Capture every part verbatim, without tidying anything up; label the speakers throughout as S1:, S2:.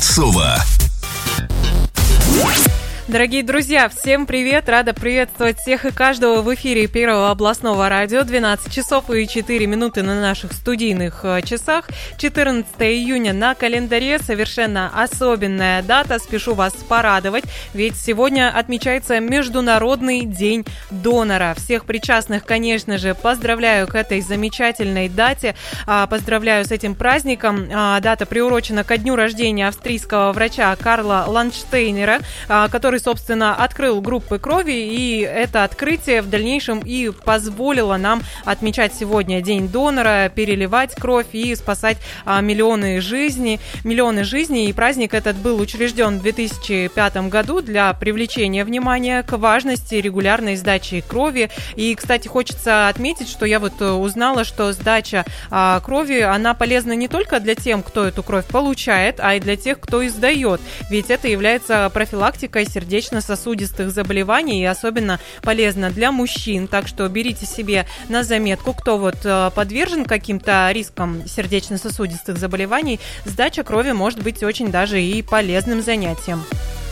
S1: Бойцова.
S2: Дорогие друзья, всем привет! Рада приветствовать всех и каждого в эфире Первого областного радио. двенадцать часов и четыре минуты на наших студийных часах. четырнадцатое июня на календаре. Совершенно особенная дата. Спешу вас порадовать, ведь сегодня отмечается Международный день донора. Всех причастных, конечно же, поздравляю к этой замечательной дате. Поздравляю с этим праздником. Дата приурочена ко дню рождения австрийского врача Карла Ландштейнера, который, собственно, открыл группы крови, и это открытие в дальнейшем и позволило нам отмечать сегодня День донора, переливать кровь и спасать а, миллионы жизней, миллионы жизней. И праздник этот был учрежден в две тысячи пятом году для привлечения внимания к важности регулярной сдачи крови. И, кстати, хочется отметить, что я вот узнала, что сдача а, крови, она полезна не только для тех, кто эту кровь получает, а и для тех, кто и сдает. Ведь это является профилактикой сердечно-сосудистых заболеваний и особенно полезно для мужчин. Так что берите себе на заметку, кто вот подвержен каким-то рискам сердечно-сосудистых заболеваний. Сдача крови может быть очень даже и полезным занятием.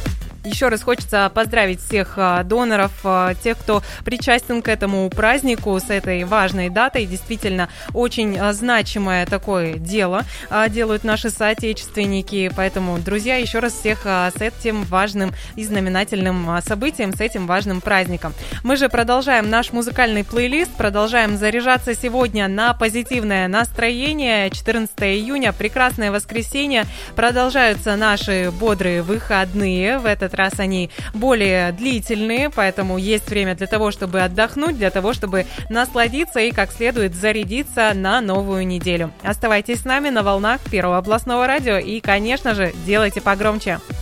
S2: Еще раз хочется поздравить всех доноров, тех, кто причастен к этому празднику, с этой важной датой. Действительно, очень значимое такое дело делают наши соотечественники. Поэтому, друзья, еще раз всех с этим важным и знаменательным событием, с этим важным праздником. Мы же продолжаем наш музыкальный плейлист, продолжаем заряжаться сегодня на позитивное настроение. четырнадцатое июня, прекрасное воскресенье. Продолжаются наши бодрые выходные. В этот раз они более длительные, поэтому есть время для того, чтобы отдохнуть, для того, чтобы насладиться и как следует зарядиться на новую неделю. Оставайтесь с нами на волнах Первого областного радио и, конечно же, делайте погромче.